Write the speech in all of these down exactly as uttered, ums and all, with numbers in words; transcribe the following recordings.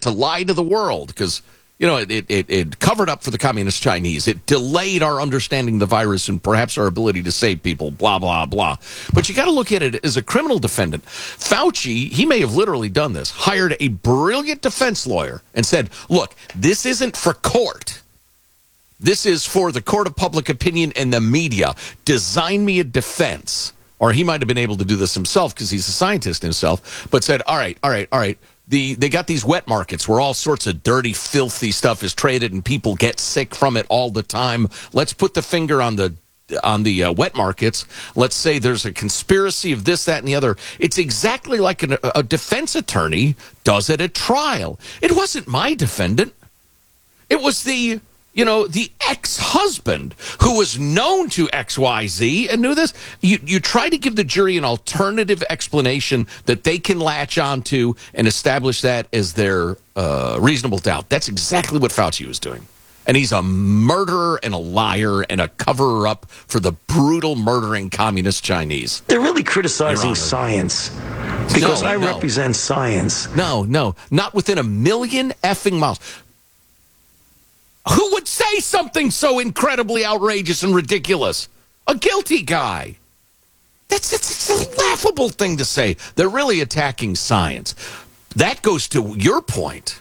to lie to the world because, you know, it, it, it covered up for the communist Chinese. It delayed our understanding the virus and perhaps our ability to save people, blah, blah, blah. But you got to look at it as a criminal defendant. Fauci, he may have literally done this, hired a brilliant defense lawyer and said, look, this isn't for court. This is for the court of public opinion and the media. Design me a defense. Or he might have been able to do this himself because he's a scientist himself, but said, all right, all right, all right. The, they got these wet markets where all sorts of dirty, filthy stuff is traded and people get sick from it all the time. Let's put the finger on the on the uh, wet markets. Let's say there's a conspiracy of this, that, and the other. It's exactly like an, a defense attorney does at a trial. It wasn't my defendant. It was the... You know, the ex-husband who was known to X Y Z and knew this. You, you try to give the jury an alternative explanation that they can latch onto and establish that as their uh, reasonable doubt. That's exactly what Fauci was doing. And he's a murderer and a liar and a cover-up for the brutal murdering communist Chinese. They're really criticizing science because no, I no. represent science. No, no, not within a million effing miles. Who would say something so incredibly outrageous and ridiculous? A guilty guy. That's, that's, that's a laughable thing to say. They're really attacking science. That goes to your point.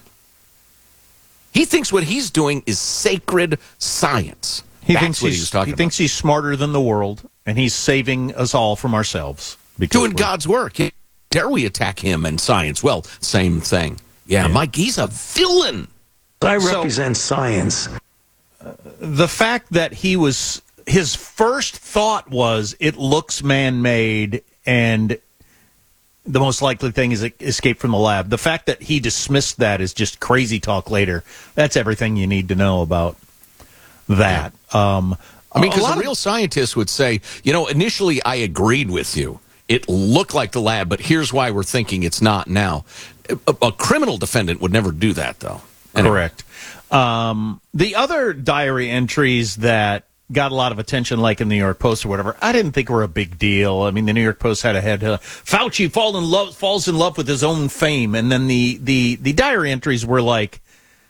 He thinks what he's doing is sacred science. He That's thinks what he's, he was talking he about. thinks he's smarter than the world, and he's saving us all from ourselves. Doing God's work. Dare we attack him and science? Well, same thing. Yeah, yeah. Mike, he's a villain. I represent so, science. Uh, the fact that he was, his first thought was, it looks man-made, and the most likely thing is escape from the lab. The fact that he dismissed that as just crazy talk later, that's everything you need to know about that. Um, I mean, because a, a real of, scientist would say, you know, initially I agreed with you. It looked like the lab, but here's why we're thinking it's not now. A, a criminal defendant would never do that, though. Anyway. Correct. Um, the other diary entries that got a lot of attention, like in the New York Post or whatever, I didn't think were a big deal. I mean, the New York Post had a head, uh, Fauci fall in love, falls in love with his own fame. And then the, the, the diary entries were like,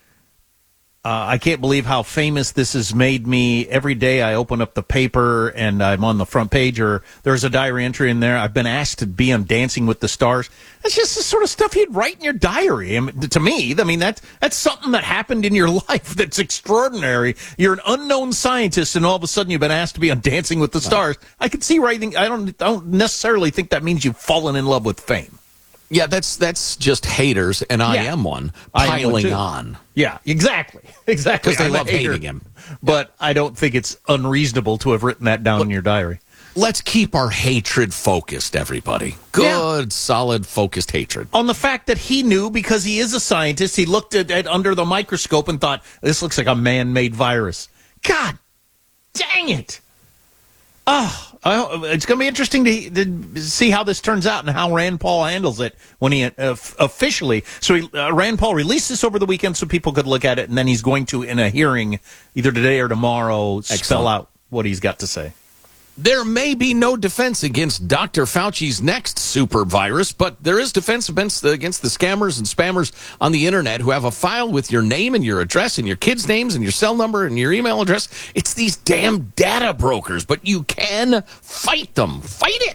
Uh, I can't believe how famous this has made me. Every day I open up the paper and I'm on the front page, or there's a diary entry in there. I've been asked to be on Dancing with the Stars. That's just the sort of stuff you'd write in your diary. I mean, to me, I mean, that's, that's something that happened in your life that's extraordinary. You're an unknown scientist and all of a sudden you've been asked to be on Dancing with the Stars. I can see writing. I don't, I don't necessarily think that means you've fallen in love with fame. Yeah, that's that's just haters, and I Yeah. am one, I am one piling too. on. Yeah, exactly. Exactly. Because they I'm a love hater. hating him. But I don't think it's unreasonable to have written that down But- in your diary. Let's keep our hatred focused, everybody. Good, Yeah. solid, focused hatred. On the fact that he knew, because he is a scientist, he looked at it under the microscope and thought, this looks like a man-made virus. God dang it. Oh, I, it's going to be interesting to, to see how this turns out and how Rand Paul handles it when he uh, officially. So he, uh, Rand Paul released this over the weekend so people could look at it, and then he's going to, in a hearing, either today or tomorrow, Excellent. spell out what he's got to say. There may be no defense against Doctor Fauci's next super virus, but there is defense against the, against the scammers and spammers on the internet who have a file with your name and your address and your kids' names and your cell number and your email address. It's these damn data brokers, but you can fight them. Fight it.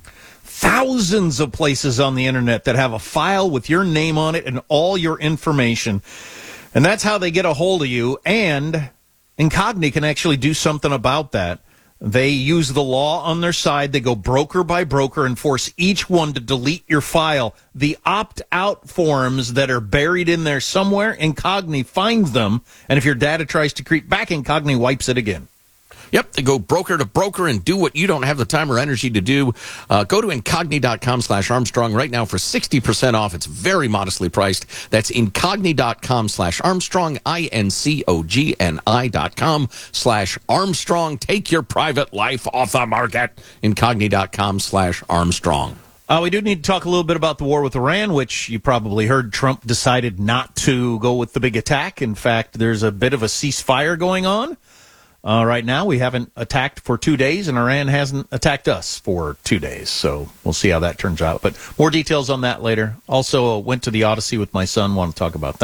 Thousands of places on the internet that have a file with your name on it and all your information. And that's how they get a hold of you. And Incogni can actually do something about that. They use the law on their side. They go broker by broker and force each one to delete your file. The opt-out forms that are buried in there somewhere, Incogni finds them. And if your data tries to creep back, Incogni wipes it again. Yep, they go broker to broker and do what you don't have the time or energy to do. Uh, go to incogni.com slash Armstrong right now for sixty percent off. It's very modestly priced. That's incogni.com slash Armstrong, I N C O G N I dot com slash Armstrong. Take your private life off the market. Incogni.com slash Armstrong. Uh, we do need to talk a little bit about the war with Iran, which you probably heard Trump decided not to go with the big attack. In fact, there's a bit of a ceasefire going on. Uh, right now, we haven't attacked for two days, and Iran hasn't attacked us for two days. So we'll see how that turns out. But more details on that later. Also, uh, went to the Odyssey with my son. Want to talk about that.